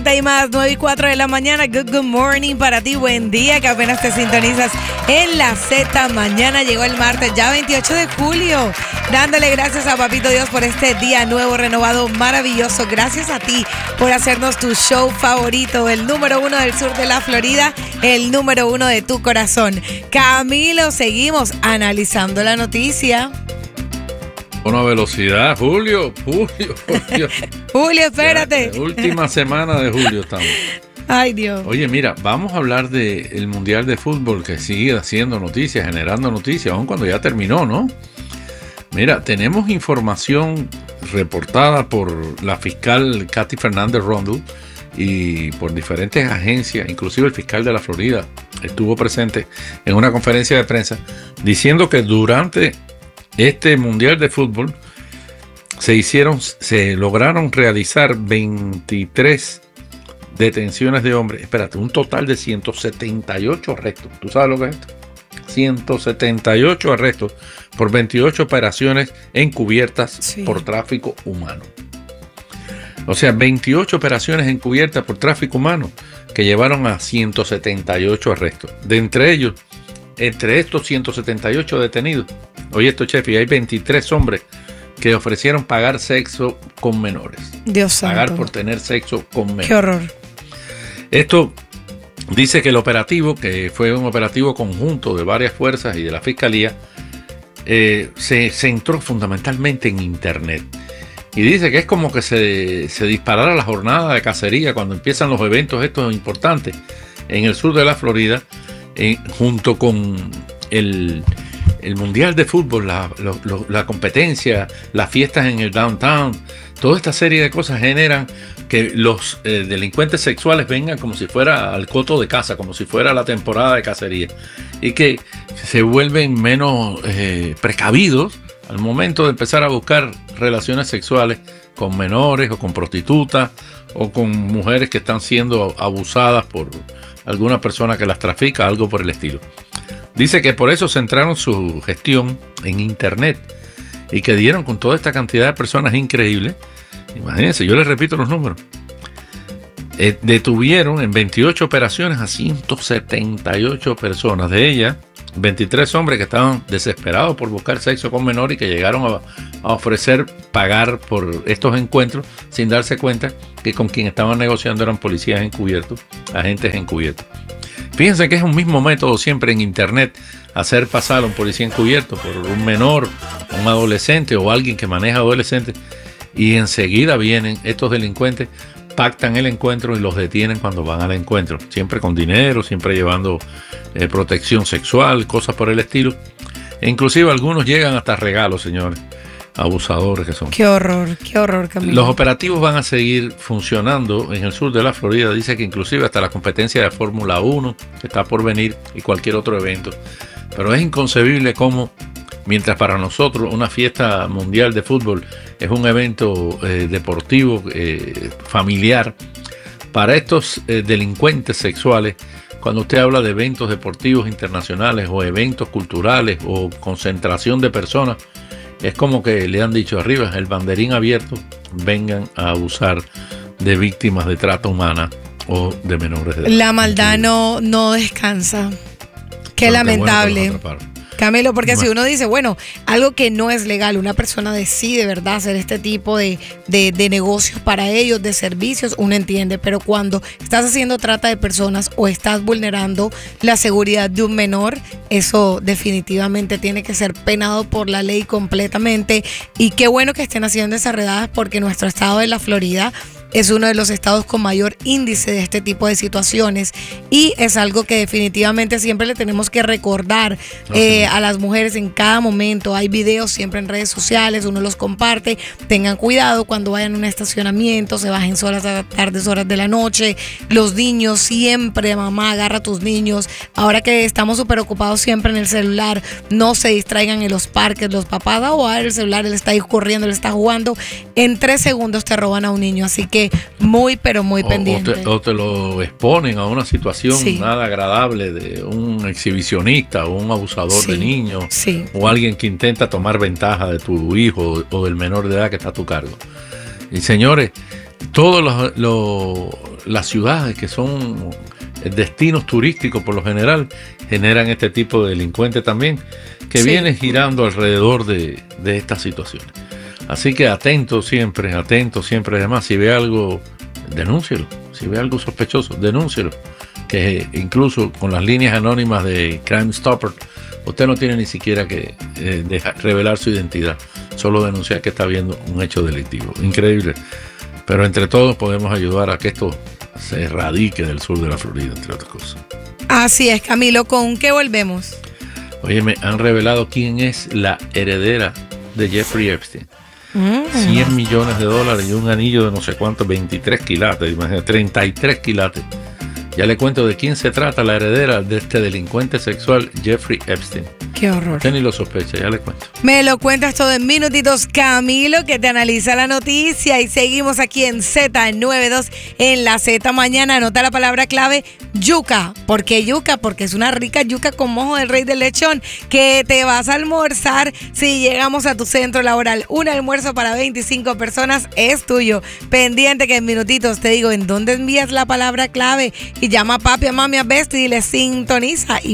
40 y más, 9:04 de la mañana. Good morning para ti, buen día, que apenas te sintonizas en la Z. Mañana llegó el martes, ya 28 de julio. Dándole gracias a Papito Dios por este día nuevo, renovado, maravilloso. Gracias a ti por hacernos tu show favorito, el número 1 del sur de la Florida, el número 1 de tu corazón. Camilo, seguimos analizando la noticia. Una velocidad, Julio. Julio, espérate. Ya, última semana de julio estamos. Ay, Dios. Oye, mira, vamos a hablar del Mundial de Fútbol que sigue haciendo noticias, generando noticias, aun cuando ya terminó, ¿no? Mira, tenemos información reportada por la fiscal Katy Fernández Rondo y por diferentes agencias, inclusive el fiscal de la Florida estuvo presente en una conferencia de prensa diciendo que durante este Mundial de Fútbol se lograron realizar 23 detenciones de hombres. Espérate, un total de 178 arrestos. ¿Tú sabes lo que es esto? 178 arrestos por 28 operaciones encubiertas por tráfico humano. O sea, 28 operaciones encubiertas por tráfico humano que llevaron a 178 arrestos. Entre estos 178 detenidos, oye esto, chef, y hay 23 hombres que ofrecieron pagar sexo con menores. Dios santo. Pagar por tener sexo con menores. Qué horror. Esto dice que el operativo, que fue un operativo conjunto de varias fuerzas y de la fiscalía, se centró fundamentalmente en Internet. Y dice que es como que se disparara la jornada de cacería cuando empiezan los eventos estos importantes en el sur de la Florida, junto con el Mundial de Fútbol, la competencia, las fiestas en el downtown. Toda esta serie de cosas generan que los delincuentes sexuales vengan como si fuera al coto de caza, como si fuera la temporada de cacería, y que se vuelven menos precavidos al momento de empezar a buscar relaciones sexuales con menores o con prostitutas o con mujeres que están siendo abusadas por alguna persona que las trafica, algo por el estilo. Dice que por eso centraron su gestión en Internet y que dieron con toda esta cantidad de personas increíbles. Imagínense, yo les repito los números. Detuvieron en 28 operaciones a 178 personas. De ellas, 23 hombres que estaban desesperados por buscar sexo con menor y que llegaron a ofrecer pagar por estos encuentros sin darse cuenta que con quien estaban negociando eran policías encubiertos, agentes encubiertos. Fíjense que es un mismo método siempre en Internet, hacer pasar a un policía encubierto por un menor, un adolescente o alguien que maneja adolescentes, y enseguida vienen estos delincuentes, pactan el encuentro y los detienen cuando van al encuentro, siempre con dinero, siempre llevando protección sexual, cosas por el estilo. E inclusive algunos llegan hasta regalos, señores, abusadores que son. Qué horror, Camilo. Los operativos van a seguir funcionando en el sur de la Florida. Dice que inclusive hasta la competencia de Fórmula 1 que está por venir y cualquier otro evento. Pero es inconcebible cómo, mientras para nosotros una fiesta mundial de fútbol es un evento deportivo, familiar, para estos delincuentes sexuales, cuando usted habla de eventos deportivos internacionales o eventos culturales o concentración de personas, es como que le han dicho arriba, el banderín abierto, vengan a abusar de víctimas de trata humana o de menores de edad. La maldad no descansa. Qué lamentable. Camilo, porque si uno dice, bueno, algo que no es legal, una persona decide, ¿verdad?, hacer este tipo de negocios para ellos, de servicios, uno entiende, pero cuando estás haciendo trata de personas o estás vulnerando la seguridad de un menor, eso definitivamente tiene que ser penado por la ley completamente. Y qué bueno que estén haciendo esas redadas, porque nuestro estado de la Florida es uno de los estados con mayor índice de este tipo de situaciones, y es algo que definitivamente siempre le tenemos que recordar a las mujeres en cada momento. Hay videos siempre en redes sociales, uno los comparte. Tengan cuidado cuando vayan a un estacionamiento, se bajen solas a tardes horas de la noche. Los niños, siempre, mamá, agarra a tus niños. Ahora que estamos súper ocupados siempre en el celular, no se distraigan en los parques. Los papás, el celular, él está ahí corriendo, él está jugando. En 3 segundos te roban a un niño, así que muy, pero muy pendiente. O te lo exponen a una situación nada agradable de un exhibicionista o un abusador de niños, o alguien que intenta tomar ventaja de tu hijo o del menor de edad que está a tu cargo. Y señores, todos las ciudades que son destinos turísticos por lo general generan este tipo de delincuentes también que vienen girando alrededor de estas situaciones. Así que atento siempre. Además, si ve algo, denúncielo. Si ve algo sospechoso, denúncielo. Que incluso con las líneas anónimas de Crime Stopper, usted no tiene ni siquiera que revelar su identidad, solo denunciar que está viendo un hecho delictivo. Increíble. Pero entre todos podemos ayudar a que esto se erradique del sur de la Florida, entre otras cosas. Así es, Camilo. ¿Con qué volvemos? Oye, me han revelado quién es la heredera de Jeffrey Epstein. $100 millones y un anillo de no sé cuántos, 23 quilates, imagínate, 33 quilates. Ya le cuento de quién se trata la heredera de este delincuente sexual, Jeffrey Epstein. Qué horror. Usted ni lo sospecha, ya le cuento. Me lo cuentas todo en minutitos, Camilo, que te analiza la noticia. Y seguimos aquí en Z92 en la Z Mañana. Anota la palabra clave yuca. ¿Por qué yuca? Porque es una rica yuca con mojo del Rey del Lechón que te vas a almorzar si llegamos a tu centro laboral. Un almuerzo para 25 personas es tuyo. Pendiente que en minutitos te digo en dónde envías la palabra clave y llama a papi, a mami, a Besti y le sintoniza y